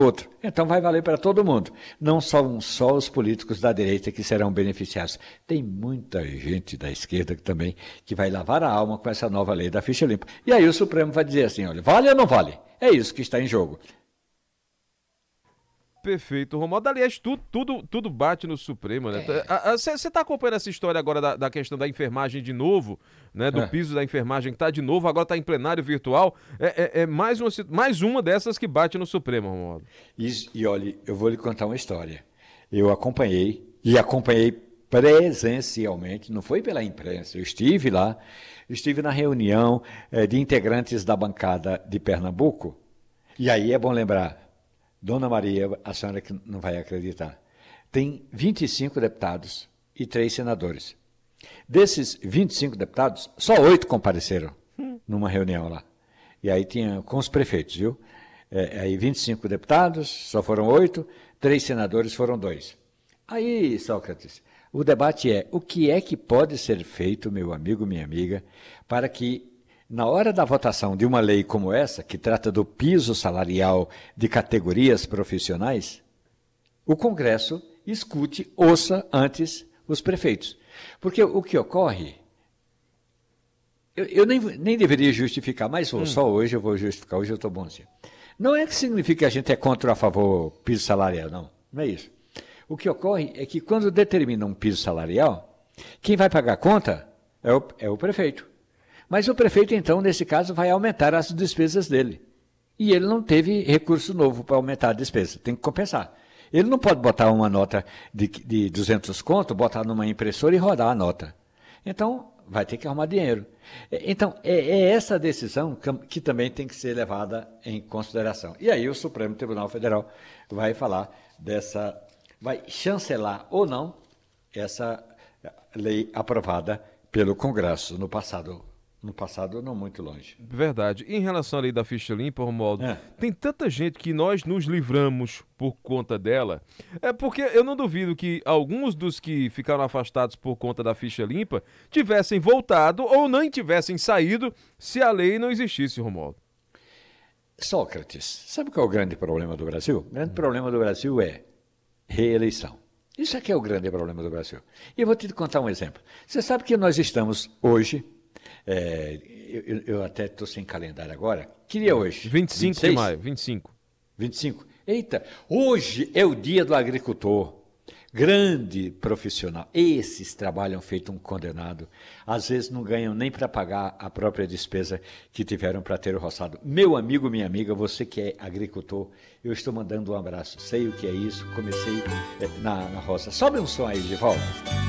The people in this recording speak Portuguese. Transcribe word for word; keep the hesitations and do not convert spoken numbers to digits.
outro. Então vai valer para todo mundo. Não são só os políticos da direita que serão beneficiados. Tem muita gente da esquerda que também que vai lavar a alma com essa nova lei da ficha limpa. E aí o Supremo vai dizer assim, olha, vale ou não vale? É isso que está em jogo. Perfeito, Romualdo. Aliás, tudo, tudo, tudo bate no Supremo, né? Você está acompanhando essa história agora da, da questão da enfermagem de novo, né? Do É. piso da enfermagem que está de novo, agora está em plenário virtual. É, é, é mais, uma, mais uma dessas que bate no Supremo, Romualdo. E, e olha, eu vou lhe contar uma história. Eu acompanhei, e acompanhei presencialmente, não foi pela imprensa, eu estive lá, estive na reunião eh, de integrantes da bancada de Pernambuco, e aí é bom lembrar, Dona Maria, a senhora que não vai acreditar, tem vinte e cinco deputados e três senadores. Desses vinte e cinco deputados, só oito compareceram numa reunião lá. E aí tinha com os prefeitos, viu? É, aí vinte e cinco deputados, só foram oito, três senadores foram dois. Aí, Sócrates, o debate é, o que é que pode ser feito, meu amigo, minha amiga, para que na hora da votação de uma lei como essa, que trata do piso salarial de categorias profissionais, o Congresso escute, ouça antes os prefeitos. Porque o que ocorre, eu, eu nem, nem deveria justificar, mas vou, hum. só hoje eu vou justificar, hoje eu estou bonzinho. Não é que significa que a gente é contra ou a favor do piso salarial, não, não é isso. O que ocorre é que quando determina um piso salarial, quem vai pagar a conta é o, é o prefeito. Mas o prefeito, então, nesse caso, vai aumentar as despesas dele. E ele não teve recurso novo para aumentar a despesa, tem que compensar. Ele não pode botar uma nota de, de duzentos conto, botar numa impressora e rodar a nota. Então, vai ter que arrumar dinheiro. Então, é, é essa decisão que, que também tem que ser levada em consideração. E aí o Supremo Tribunal Federal vai falar dessa, vai chancelar ou não essa lei aprovada pelo Congresso no passado. No passado, não muito longe. Verdade. E em relação à lei da ficha limpa, Romualdo, é. tem tanta gente que nós nos livramos por conta dela. É porque eu não duvido que alguns dos que ficaram afastados por conta da ficha limpa tivessem voltado ou não tivessem saído se a lei não existisse, Romualdo. Sócrates, sabe qual é o grande problema do Brasil? O grande hum. problema do Brasil é reeleição. Isso aqui é o grande problema do Brasil. E eu vou te contar um exemplo. Você sabe que nós estamos hoje... É, eu, eu até estou sem calendário agora. Queria hoje. vinte e cinco de maio, vinte e cinco. vinte e cinco. Eita, hoje é o dia do agricultor. Grande profissional. Esses trabalham feito um condenado. Às vezes não ganham nem para pagar a própria despesa que tiveram para ter o roçado. Meu amigo, minha amiga, você que é agricultor, eu estou mandando um abraço. Sei o que é isso. Comecei é, na, na roça. Sobe um som aí de volta.